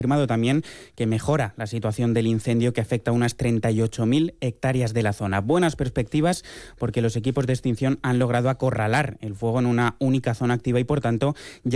confirmado también que mejora la situación del incendio que afecta a unas 38.000 hectáreas de la zona. Buenas perspectivas porque los equipos de extinción han logrado acorralar el fuego en una única zona activa y, por tanto, ya